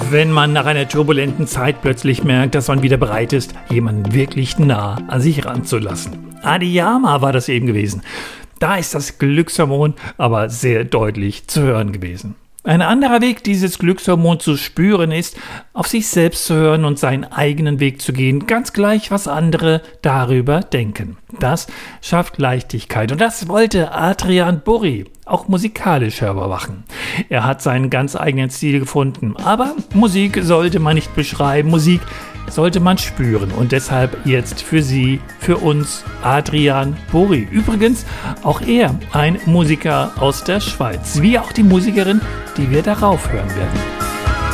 Wenn man nach einer turbulenten Zeit plötzlich merkt, dass man wieder bereit ist, jemanden wirklich nah an sich ranzulassen. Adiyama war das eben gewesen. Da ist das Glückshormon aber sehr deutlich zu hören gewesen. Ein anderer Weg, dieses Glückshormon zu spüren, ist, auf sich selbst zu hören und seinen eigenen Weg zu gehen, ganz gleich, was andere darüber denken. Das schafft Leichtigkeit und das wollte Adrian Burri auch musikalisch hörbar machen. Er hat seinen ganz eigenen Stil gefunden, aber Musik sollte man nicht beschreiben, Musik sollte man spüren und deshalb jetzt für Sie, für uns, Adrian Burri. Übrigens auch er ein Musiker aus der Schweiz, wie auch die Musikerin, die wir darauf hören werden.